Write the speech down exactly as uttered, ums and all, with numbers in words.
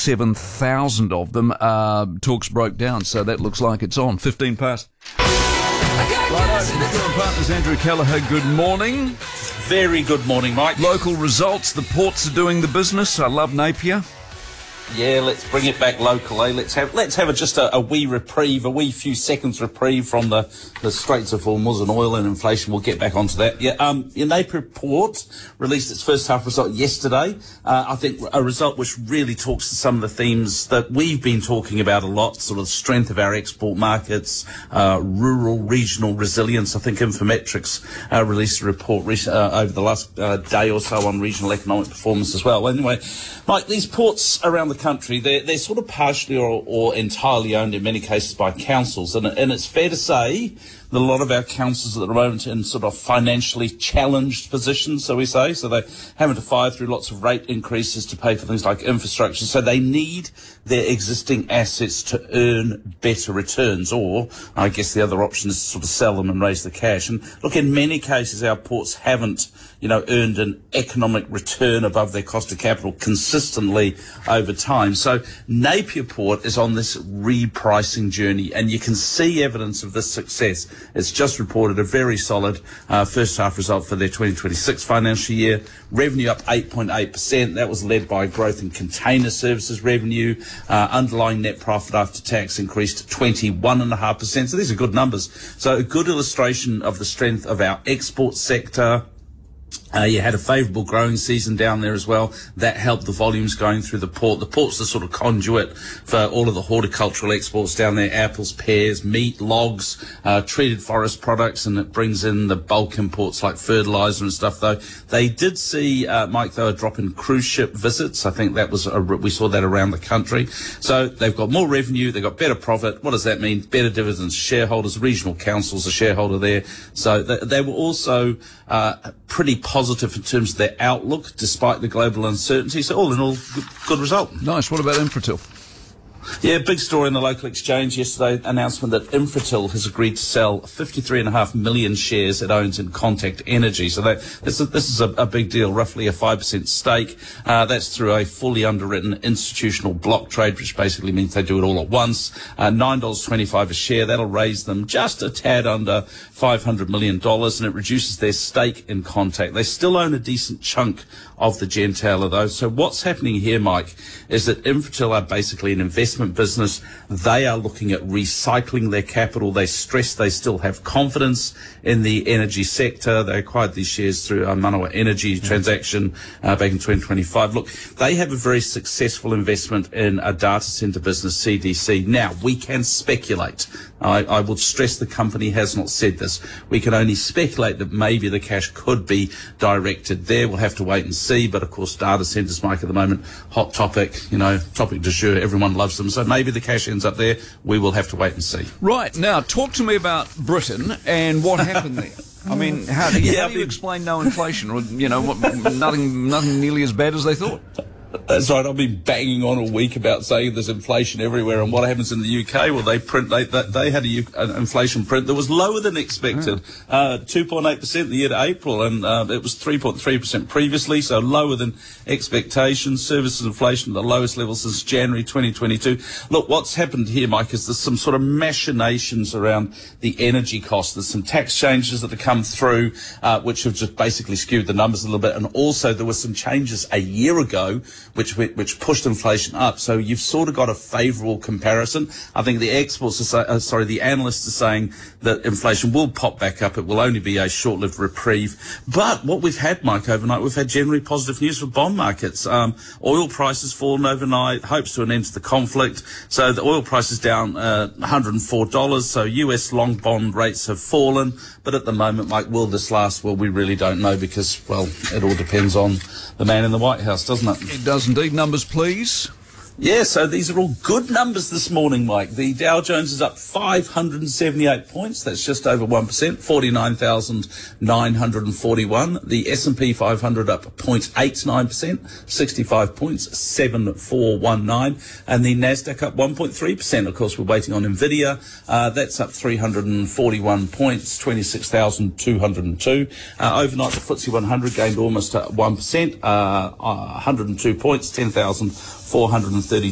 seven thousand of them. Uh, talks broke down, so that looks like it's on. fifteen past. Right, Nickel Partners, Andrew Kelleher, good morning. Very good morning, Mike. Local results, the ports are doing the business. I love Napier. Yeah, let's bring it back locally. Let's have let's have a, just a, a wee reprieve, a wee few seconds reprieve from the, the Straits of Hormuz and oil and inflation. We'll get back onto that. Yeah, um, your Napier Port released its first half result yesterday. Uh, I think a result which really talks to some of the themes that we've been talking about a lot, sort of strength of our export markets, uh, rural, regional resilience. I think Infometrics uh, released a report re- uh, over the last uh, day or so on regional economic performance as well. Anyway, Mike, these ports around the country, they're, they're sort of partially or, or entirely owned in many cases by councils. And, and it's fair to say that a lot of our councils at the moment are in sort of financially challenged positions, so we say. So they're having to fire through lots of rate increases to pay for things like infrastructure. So they need their existing assets to earn better returns. Or I guess the other option is to sort of sell them and raise the cash. And look, in many cases, our ports haven't, you know, earned an economic return above their cost of capital consistently over time. So Napier Port is on this repricing journey, and you can see evidence of this success. It's just reported a very solid uh, first half result for their twenty twenty-six financial year. Revenue up eight point eight percent. That was led by growth in container services revenue. Uh, underlying net profit after tax increased twenty-one point five percent. So these are good numbers. So a good illustration of the strength of our export sector. Uh, you had a favourable growing season down there as well. That helped the volumes going through the port. The port's the sort of conduit for all of the horticultural exports down there, apples, pears, meat, logs, uh, treated forest products, and it brings in the bulk imports like fertiliser and stuff, though. They did see, uh, Mike, though, a drop in cruise ship visits. I think that was, a, we saw that around the country. So they've got more revenue, they've got better profit. What does that mean? Better dividends to shareholders. Regional council's a shareholder there. So they, they were also uh, pretty positive in terms of their outlook, despite the global uncertainty. So all in all, good, good result. Nice. What about Infratil? Yeah, big story in the local exchange yesterday. Announcement that Infratil has agreed to sell fifty-three point five million shares it owns in Contact Energy. So that, this, is, this is a, a big deal, roughly a five percent stake. Uh, that's through a fully underwritten institutional block trade, which basically means they do it all at once. Uh, nine dollars twenty-five a share. That'll raise them just a tad under five hundred million dollars, and it reduces their stake in Contact. They still own a decent chunk of the Gentailer, though. So what's happening here, Mike, is that Infratil are basically an investment business. They are looking at recycling their capital. They stress they still have confidence in the energy sector. They acquired these shares through a Manawa Energy transaction uh, back in twenty twenty-five. Look, they have a very successful investment in a data centre business, C D C. Now, we can speculate. I, I would stress the company has not said this. We can only speculate that maybe the cash could be directed there. We'll have to wait and see. But, of course, data centres, Mike, at the moment, hot topic, you know, topic du jour. Everyone loves them. So maybe the cash ends up there. We will have to wait and see. Right. Now, talk to me about Britain and what happened there. I mean, how do you, yeah, how I do you mean, explain no inflation? Or, you know, what, nothing, nothing nearly as bad as they thought. That's right. I've been banging on all week about saying there's inflation everywhere, and what happens in the U K? Well, they print they they had a, an inflation print that was lower than expected, uh, two point eight percent the year to April, and uh, it was three point three percent previously, so lower than expectations. Services inflation at the lowest level since January twenty twenty-two. Look, what's happened here, Mike, is there's some sort of machinations around the energy costs. There's some tax changes that have come through, uh, which have just basically skewed the numbers a little bit, and also there were some changes a year ago which which pushed inflation up. So you've sort of got a favourable comparison. I think the exports are say, uh, sorry, the analysts are saying that inflation will pop back up. It will only be a short-lived reprieve. But what we've had, Mike, overnight, we've had generally positive news for bond markets. Um, oil prices fallen overnight, hopes to an end to the conflict. So the oil price is down uh, one hundred four dollars. So U S long bond rates have fallen. But at the moment, Mike, will this last? Well, we really don't know because, well, it all depends on the man in the White House, doesn't it? It does indeed. Numbers, please. Yeah, so these are all good numbers this morning, Mike. The Dow Jones is up five hundred seventy-eight points. That's just over one percent, forty-nine thousand nine hundred forty-one. The S and P five hundred up zero point eight nine percent, sixty-five points, seven four one nine. And the Nasdaq up one point three percent. Of course, we're waiting on Nvidia. Uh, that's up three hundred forty-one points, twenty-six thousand two hundred two. Uh, overnight, the F T S E one hundred gained almost one percent, uh, one hundred two points, ten thousand four hundred thirty.